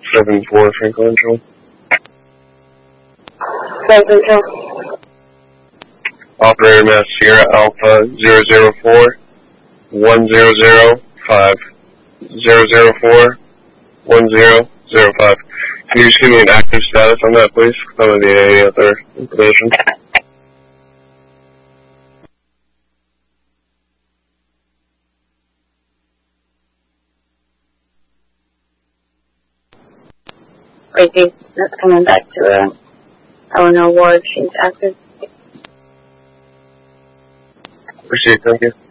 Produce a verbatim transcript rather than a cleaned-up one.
seven four Franklin Control. Franklin Control. Operator Mass Sierra Alpha zero zero four one zero zero five zero zero four one zero zero five. Can you just give me an active status on that, please? I don't need any other information. Wait, he's not coming back to uh, Eleanor Ward. She's active. Appreciate it, thank you.